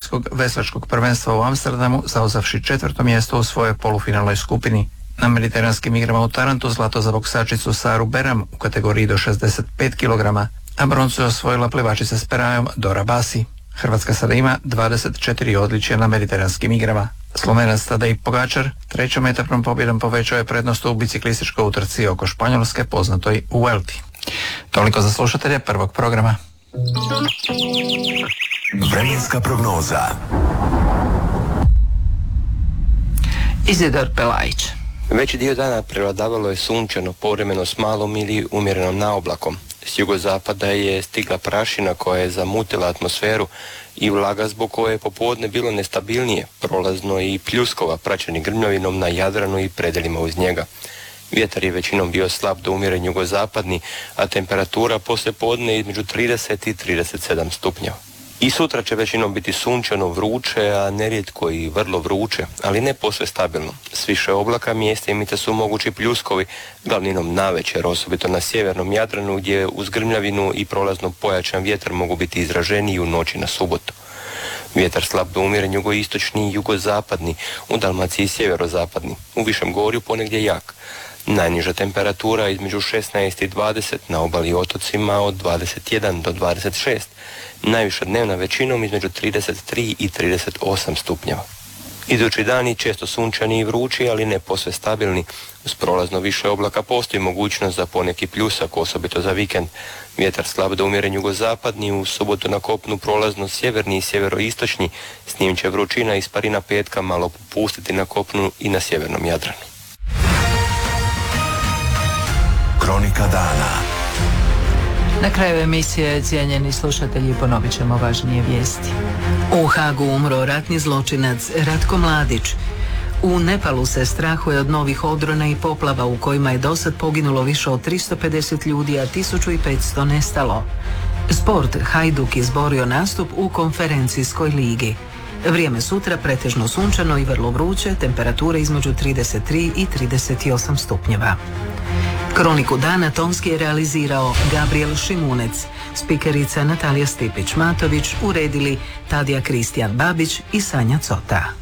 svjetskog veslačkog prvenstva u Amsterdamu, zauzavši 4. mjesto u svojoj polufinalnoj skupini. Na mediteranskim igrama u Tarantu zlato za boksačicu Saru Beram u kategoriji do 65 kg, a broncu je osvojila plivačica s perajom Dora Basi. Hrvatska sada ima 24 odličja na mediteranskim igrama. Slovenac Tadej Pogačar trećom etapnom pobjedom povećao je prednost u biciklističkoj utrci oko Španjolske poznatoj Vuelti. Toliko za slušatelje prvog programa. Vremenska prognoza. Izidor Pelajić. Veći dio dana prevladavalo je sunčano, povremeno s malom ili umjerenom naoblakom. S jugozapada je stigla prašina koja je zamutila atmosferu i vlaga zbog koje je popodne bilo nestabilnije, prolazno i pljuskova praćeni grmljavinom na Jadranu i predelima uz njega. Vjetar je većinom bio slab do umjeren jugozapadni, a temperatura poslije podne između 30 i 37 stupnjeva. I sutra će većinom biti sunčano, vruće, a nerijetko i vrlo vruće, ali ne posve stabilno. S više oblaka mjestima su mogući pljuskovi, glavninom navečer, osobito na sjevernom Jadranu gdje uz grmljavinu i prolazno pojačan vjetar mogu biti izraženiji u noći na subotu. Vjetar slab do umjeren jugoistočni i jugozapadni, u Dalmaciji sjeverozapadni, u Višem Gorju ponegdje jak. Najniža temperatura između 16 i 20, na obali i otocima od 21 do 26. Najviša dnevna većinom između 33 i 38 stupnjeva. Idući dani često sunčani i vrući, ali ne posve stabilni. Uz prolazno više oblaka postoji mogućnost za poneki pljusak, osobito za vikend. Vjetar slab do umjeren jugozapadni, u subotu na kopnu prolazno sjeverni i sjeveroistočni, s njim će vrućina i sparina petka malo popustiti na kopnu i na sjevernom Jadranu. Kronika dana. Na kraju emisije, cijenjeni slušatelji, ponovit ćemo važnije vijesti. U Hagu umro ratni zločinac Ratko Mladić. U Nepalu se strahuje od novih odrona i poplava u kojima je dosad poginulo više od 350 ljudi, a 1500 nestalo. Sport, Hajduk izborio nastup u konferencijskoj ligi. Vrijeme sutra pretežno sunčano i vrlo vruće, temperature između 33 i 38 stupnjeva. Kroniku dana tonski je realizirao Gabriel Šimunec, spikerica Natalija Stipić-Matović, uredili Tadija Kristijan Babić i Sanja Cota.